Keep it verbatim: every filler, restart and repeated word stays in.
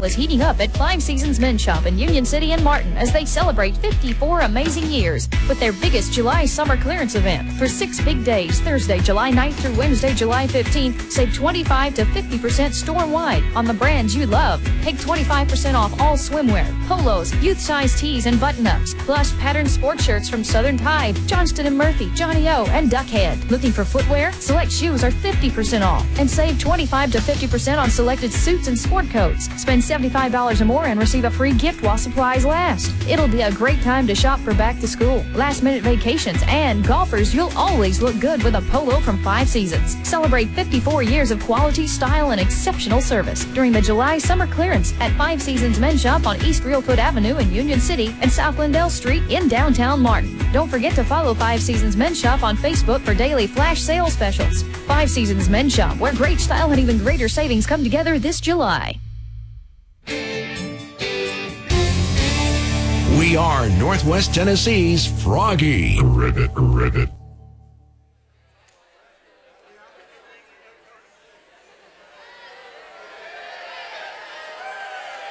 Fall is heating up at Five Seasons Men's Shop in Union City and Martin as they celebrate fifty-four amazing years with their biggest July summer clearance event. For six big days, Thursday, July ninth through Wednesday, July fifteenth, save twenty-five to fifty percent store-wide on the brands you love. Take twenty-five percent off all swimwear, polos, youth-size tees, and button-ups, plus patterned sports shirts from Southern Tide, Johnston and Murphy, Johnny O, and Duckhead. Looking for footwear? Select shoes are fifty percent off and save twenty-five to fifty percent on selected suits and sport coats. Spend seventy-five dollars or more and receive a free gift while supplies last. It'll be a great time to shop for back to school, last minute vacations, and golfers. You'll always look good with a polo from Five Seasons. Celebrate fifty-four years of quality, style, and exceptional service during the July summer clearance at Five Seasons Men's Shop on East Reelfoot Avenue in Union City and South Lindell Street in downtown Martin. Don't forget to follow Five Seasons Men's Shop on Facebook for daily flash sale specials. Five Seasons Men's Shop, where great style and even greater savings come together this July. We are Northwest Tennessee's Froggy. Ribbit, ribbit.